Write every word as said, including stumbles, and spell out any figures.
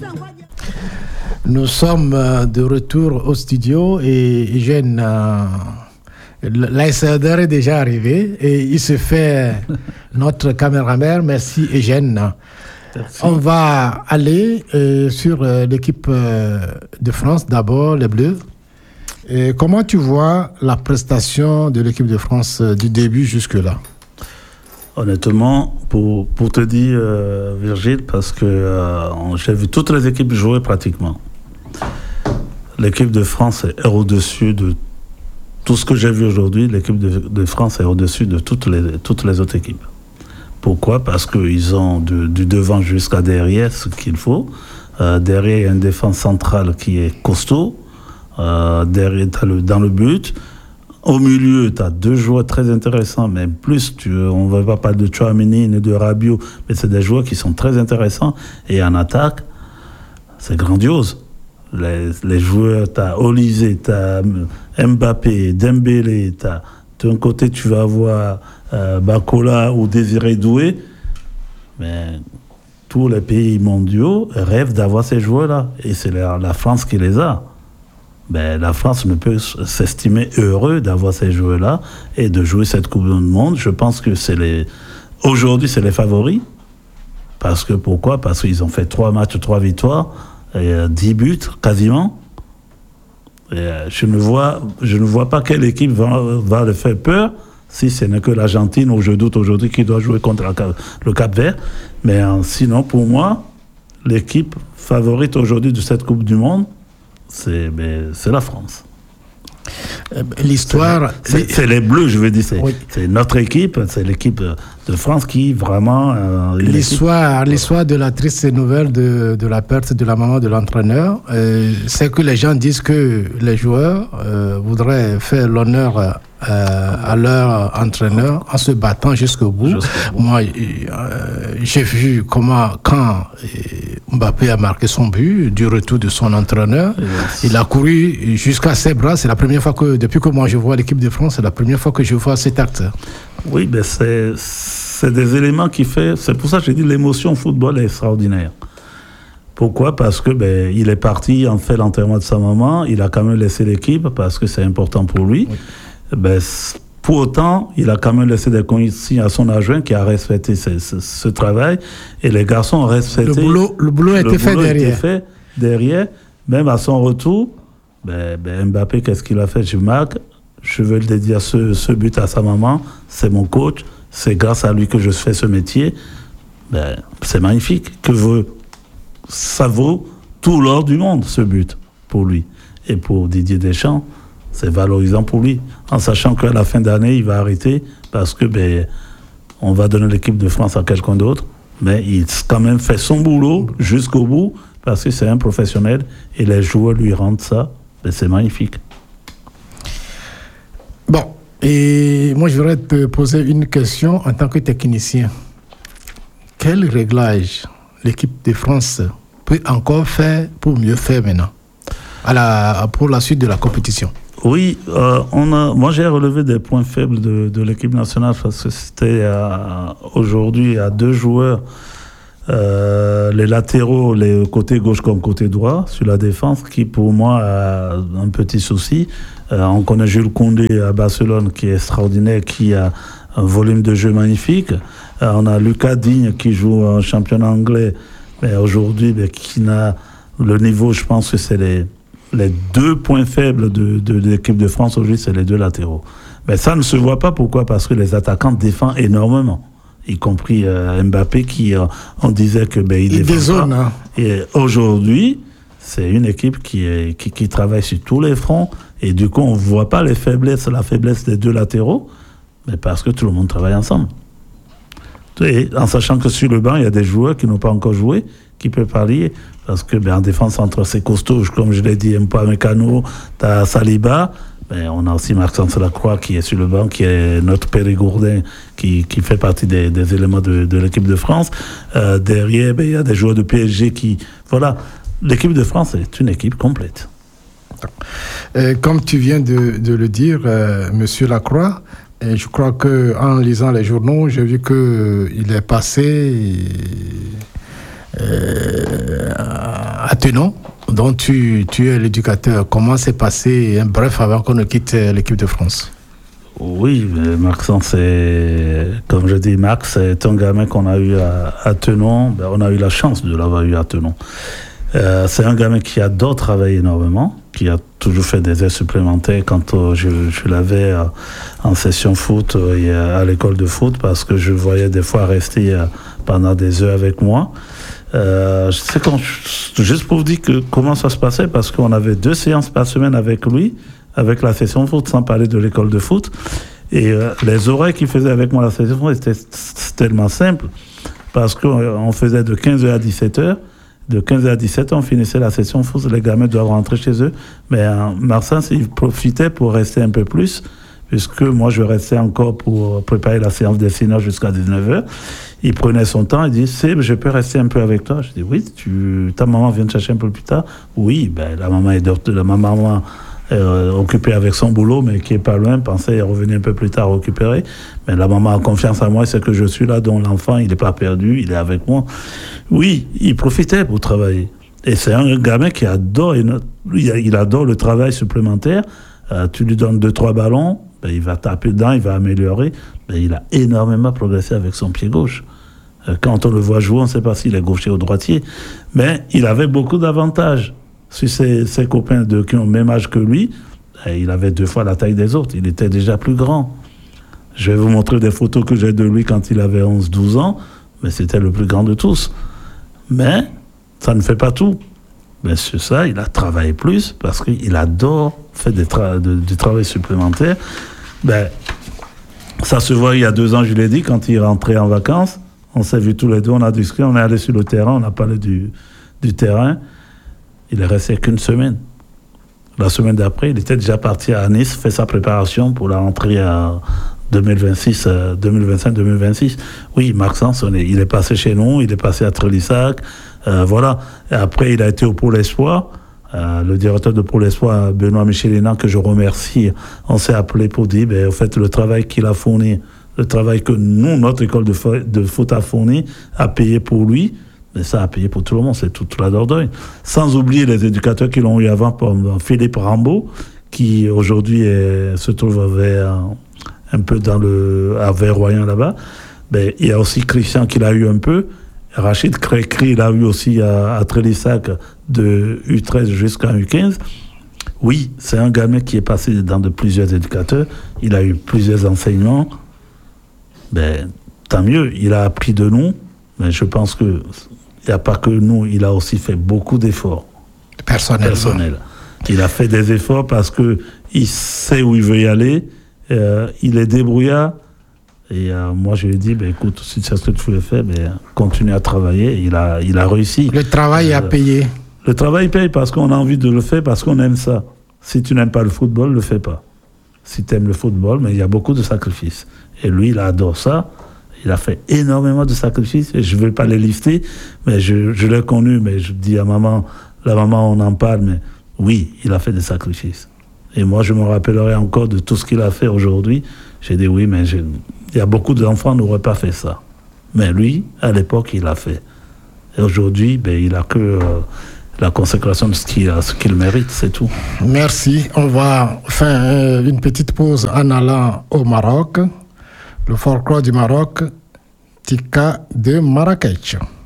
Nous sommes de retour au studio et Eugène, euh, l'A-S-Adar est déjà arrivé et il se fait notre caméraman. Merci Eugène. Merci. On va aller euh, sur euh, l'équipe euh, de France, d'abord les Bleus. Et comment tu vois la prestation de l'équipe de France euh, du début jusque-là? Honnêtement, pour, pour te dire, euh, Virgile, parce que euh, j'ai vu toutes les équipes jouer pratiquement. L'équipe de France est au-dessus de tout ce que j'ai vu aujourd'hui. L'équipe de, de France est au-dessus de toutes les, toutes les autres équipes. Pourquoi? Parce qu'ils ont de, du devant jusqu'à derrière ce qu'il faut. Euh, derrière, il y a une défense centrale qui est costaud. Euh, derrière, t'as le, dans le but. Au milieu, tu as deux joueurs très intéressants, mais plus, tu, on ne va pas parler de Tchouaméni ni de Rabiot, mais c'est des joueurs qui sont très intéressants. Et en attaque, c'est grandiose. Les, les joueurs, tu as Olysée, tu as Mbappé, Dembélé, t'as, d'un côté, tu vas avoir euh, Bakola ou Désiré Doué, mais tous les pays mondiaux rêvent d'avoir ces joueurs-là. Et c'est la, la France qui les a. Ben, la France ne peut s'estimer heureux d'avoir ces joueurs-là et de jouer cette Coupe du Monde. Je pense que c'est les... aujourd'hui, c'est les favoris. Parce que, pourquoi? Parce qu'ils ont fait trois matchs, trois victoires, et dix buts, quasiment. Et je ne vois, je ne vois pas quelle équipe va, va le faire peur, si ce n'est que l'Argentine, où je doute aujourd'hui qu'il doit jouer contre la, le Cap-Vert. Mais sinon, pour moi, l'équipe favorite aujourd'hui de cette Coupe du Monde, C'est, mais c'est la France. L'histoire... C'est, c'est, c'est les Bleus, je veux dire. C'est, oui. c'est notre équipe, c'est l'équipe de France qui vraiment... Euh, l'histoire, l'histoire de la triste nouvelle de, de la perte de la maman de l'entraîneur, euh, c'est que les gens disent que les joueurs euh, voudraient faire l'honneur euh, à leur entraîneur en se battant jusqu'au bout. Jusqu'au bout. Moi, euh, j'ai vu comment, quand Mbappé a marqué son but du retour de son entraîneur, yes. Il a couru jusqu'à ses bras. C'est la première fois que, depuis que moi je vois l'équipe de France, c'est la première fois que je vois cet acte. Oui, ben c'est, c'est des éléments qui fait... C'est pour ça que j'ai dit l'émotion au football est extraordinaire. Pourquoi? Parce que ben, il est parti, en fait, l'enterrement de sa maman. Il a quand même laissé l'équipe parce que c'est important pour lui. Oui. Ben, pour autant, il a quand même laissé des consignes à son adjoint qui a respecté ce, ce, ce travail. Et les garçons ont respecté... Le boulot, le boulot a été fait derrière. Été fait derrière. Même à son retour, ben, ben Mbappé, qu'est-ce qu'il a fait? Je marque, je veux le dédier à ce, ce but à sa maman. C'est mon coach. C'est grâce à lui que je fais ce métier. Ben, c'est magnifique. Que veut... Ça vaut tout l'or du monde, ce but, pour lui. Et pour Didier Deschamps, c'est valorisant pour lui, en sachant qu'à la fin d'année, il va arrêter parce que ben, on va donner l'équipe de France à quelqu'un d'autre. Mais il a quand même fait son boulot jusqu'au bout parce que c'est un professionnel et les joueurs lui rendent ça. Ben, c'est magnifique. Bon, et moi je voudrais te poser une question en tant que technicien. Quel réglage l'équipe de France peut encore faire pour mieux faire maintenant à la, pour la suite de la compétition? Oui, euh, on a, moi j'ai relevé des points faibles de, de l'équipe nationale parce que c'était euh, aujourd'hui à deux joueurs, euh, les latéraux, les côté gauche comme côté droit, sur la défense, qui pour moi a un petit souci. Euh, on connaît Jules Koundé à Barcelone qui est extraordinaire, qui a un volume de jeu magnifique. Euh, on a Lucas Digne qui joue en championnat anglais, mais aujourd'hui mais qui n'a le niveau, je pense que c'est les... Les deux points faibles de, de, de l'équipe de France aujourd'hui, c'est les deux latéraux. Mais ça ne se voit pas. Pourquoi? Parce que les attaquants défendent énormément, y compris euh, Mbappé qui, euh, on disait que ben, il, il défend pas. Hein. Et aujourd'hui, c'est une équipe qui, est, qui, qui travaille sur tous les fronts. Et du coup, on ne voit pas les faiblesses, la faiblesse des deux latéraux, mais parce que tout le monde travaille ensemble. Et en sachant que sur le banc, il y a des joueurs qui n'ont pas encore joué, qui peuvent parler. Parce que ben, en défense entre ces costauds, comme je l'ai dit, Mpamecano, t'as Saliba, ben, on a aussi Maxence Lacroix qui est sur le banc, qui est notre Périgourdin, qui, qui fait partie des, des éléments de, de l'équipe de France. Euh, derrière, ben, il y a des joueurs de P S G qui... Voilà, l'équipe de France est une équipe complète. Euh, comme tu viens de, de le dire, euh, Monsieur Lacroix, et je crois qu'en lisant les journaux, j'ai vu qu'il euh, est passé... Et... Euh, à Tenon, dont tu, tu es l'éducateur. Comment s'est passé, un bref, avant qu'on ne quitte l'équipe de France? Oui, Maxence, c'est, comme je dis, Max, c'est un gamin qu'on a eu à, à Tenon. Ben, on a eu la chance de l'avoir eu à Tenon. Euh, c'est un gamin qui adore travailler énormément, qui a toujours fait des heures supplémentaires quand euh, je, je l'avais euh, en session foot euh, et à l'école de foot, parce que je voyais des fois rester euh, pendant des heures avec moi. Euh, c'est quand, juste pour vous dire que, comment ça se passait, parce qu'on avait deux séances par semaine avec lui, avec la session foot, sans parler de l'école de foot. Et euh, les horaires qu'il faisait avec moi la session foot, c'était tellement simple, parce qu'on faisait de quinze heures à dix-sept heures. De quinze heures à dix-sept heures, on finissait la session foot, les gamins doivent rentrer chez eux. Mais euh, Marsan, il profitait pour rester un peu plus, puisque moi, je restais encore pour préparer la séance des sénats jusqu'à dix-neuf heures. Il prenait son temps, il dit, c'est, je peux rester un peu avec toi? Je dis, oui, tu, ta maman vient te chercher un peu plus tard? Oui, ben, la maman est de, la maman euh, occupée avec son boulot, mais qui est pas loin, pensait revenir un peu plus tard récupérer. Mais la maman a confiance en moi, c'est que je suis là, dont l'enfant, il n'est pas perdu, il est avec moi. Oui, il profitait pour travailler. Et c'est un gamin qui adore, il adore le travail supplémentaire. Euh, tu lui donnes deux, trois ballons, ben, il va taper dedans, il va améliorer. Ben, il a énormément progressé avec son pied gauche. Euh, quand on le voit jouer, on ne sait pas s'il est gaucher ou droitier. Mais il avait beaucoup d'avantages. Sur ses, ses copains de, qui ont le même âge que lui, ben, il avait deux fois la taille des autres. Il était déjà plus grand. Je vais vous montrer des photos que j'ai de lui quand il avait onze douze ans, mais c'était le plus grand de tous. Mais ça ne fait pas tout. Mais sur ça, il a travaillé plus parce qu'il adore faire des tra- de, du travail supplémentaire. Ben, ça se voit il y a deux ans, je l'ai dit, quand il rentrait en vacances. On s'est vus tous les deux, on a discuté, on est allé sur le terrain, on a parlé du, du terrain. Il est resté qu'une semaine. La semaine d'après, il était déjà parti à Nice, fait sa préparation pour la rentrée à deux mille vingt-six, deux mille vingt-cinq deux mille vingt-six. Oui, Maxence, on est, il est passé chez nous, il est passé à Trélissac, euh, voilà. Et après, il a été au Pôle Espoir. Euh, le directeur de Pôle Espoir, Benoît Michelina, que je remercie, on s'est appelé pour dire, ben, au fait, le travail qu'il a fourni, le travail que nous, notre école de, fo- de foot a fourni, a payé pour lui, mais ça a payé pour tout le monde, c'est toute tout la Dordogne. Sans oublier les éducateurs qui l'ont eu avant, comme Philippe Rambaud, qui aujourd'hui est, se trouve vers, un peu dans le, à Verroyan là-bas. Ben, il y a aussi Christian qui l'a eu un peu. Rachid Crécri l'a eu aussi à, à Trélissac de U treize jusqu'à U quinze. Oui, c'est un gamin qui est passé dans de plusieurs éducateurs. Il a eu plusieurs enseignements. Ben, tant mieux, il a appris de nous. Mais je pense que il n'y a pas que nous, il a aussi fait beaucoup d'efforts. Personnels. Il a fait des efforts parce qu'il sait où il veut y aller. Euh, il est débrouillard. Et euh, moi, je lui ai dit, ben, écoute, si c'est ce que tu veux faire, ben, continue à travailler. Et il a, il a réussi. Le travail euh, a payé. Le travail paye parce qu'on a envie de le faire, parce qu'on aime ça. Si tu n'aimes pas le football, ne le fais pas. Si tu aimes le football, mais il y a beaucoup de sacrifices. Et lui, il adore ça. Il a fait énormément de sacrifices. Et je ne veux pas les lister, mais je, je l'ai connu. Mais je dis à maman, la maman, on en parle, mais oui, il a fait des sacrifices. Et moi, je me rappellerai encore de tout ce qu'il a fait aujourd'hui. J'ai dit oui, mais il y a beaucoup d'enfants qui n'auraient pas fait ça. Mais lui, à l'époque, il l'a fait. Et aujourd'hui, ben, il n'a que euh, la consécration de ce qu'il, ce qu'il mérite, c'est tout. Merci. On va faire euh, une petite pause en allant au Maroc. Le folklore du Maroc, Tika de Marrakech.